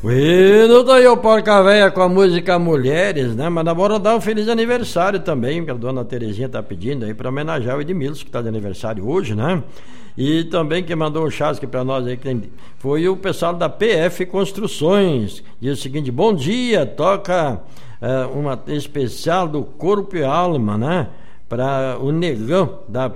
Bueno, daí o Porca Véia com a música Mulheres, né? Mas bora dar um feliz aniversário também, que a dona Terezinha tá pedindo aí pra homenagear o Edmilson, que tá de aniversário hoje, né? E também quem mandou um chasque pra nós aí foi o pessoal da PF Construções. Diz o seguinte: bom dia, toca uma especial do Corpo e Alma, né? Pra o negão da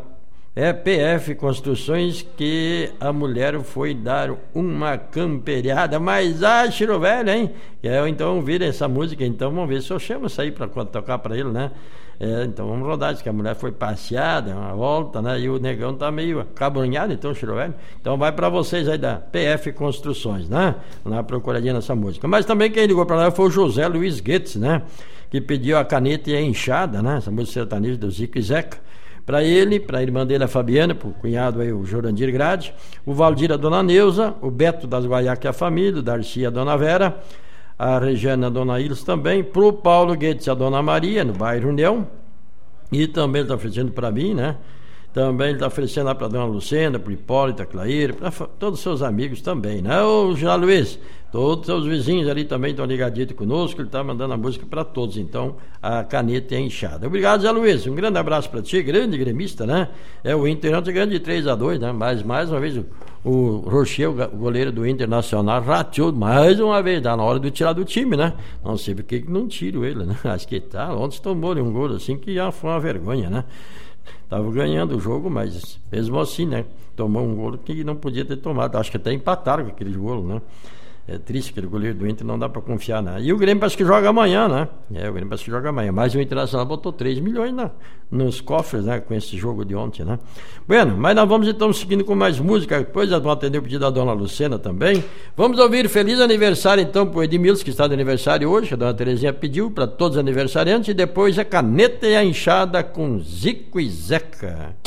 PF Construções, que a mulher foi dar uma camperiada, mas Chiro velho, hein? Então vira essa música, então vamos ver se eu chamo isso aí pra tocar pra ele, né? Então vamos rodar, diz que a mulher foi passeada, uma volta, né? E o negão tá meio acabrunhado, então, Chiro velho. Então vai pra vocês aí da PF Construções, né? Vamos dar uma procuradinha nessa música. Mas também quem ligou pra lá foi o José Luiz Guedes, né? Que pediu a caneta e a enxada, né? Essa música sertaneja do Zico e Zeca. Para ele, para a irmã dele, a Fabiana, para o cunhado aí, o Jorandir Grade, o Valdir, a dona Neuza, o Beto das Guaiacas, a família, o Darcy, a dona Vera, a Regiana, a dona Ilis também, para o Paulo Guedes, a dona Maria, no bairro União, e também ele está oferecendo para mim, né? Também ele está oferecendo lá para a dona Lucena, para o Hipólito, a Clair, para todos os seus amigos também, né? Ô, Jean Luiz, todos os seus vizinhos ali também estão ligadinhos conosco, ele está mandando a música para todos, então a caneta é inchada. Obrigado, Zé Luiz, um grande abraço para ti, grande gremista, né? O Inter ontem ganhou de 3-2, né? Mas mais uma vez o Rocher, o goleiro do Internacional, rateou mais uma vez, dá na hora de tirar do time, né? Não sei por que não tiro ele, né? Acho que tá, ontem tomou um gol assim que já foi uma vergonha, né? Tava ganhando o jogo, mas mesmo assim, né? Tomou um gol que não podia ter tomado. Acho que até empataram com aquele gol, né? É triste, aquele goleiro do Inter, não dá pra confiar, né? E o Grêmio parece que joga amanhã, né? O Grêmio parece que joga amanhã. Mas o Internacional botou 3 milhões nos cofres, né? Com esse jogo de ontem, né? Bueno, mas nós vamos então seguindo com mais música. Depois nós vamos atender o pedido da dona Lucena também. Vamos ouvir feliz aniversário então pro Edmilson, que está de aniversário hoje, que a dona Terezinha pediu para todos os aniversariantes. E depois a caneta e a enxada com Zico e Zeca.